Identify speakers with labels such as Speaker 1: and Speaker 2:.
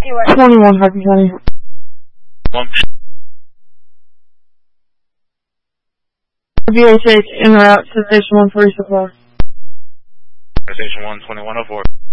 Speaker 1: 21 Harkin County.
Speaker 2: 1.
Speaker 1: VHH en route to Station 1 for resupply.
Speaker 2: Station 1, 2104.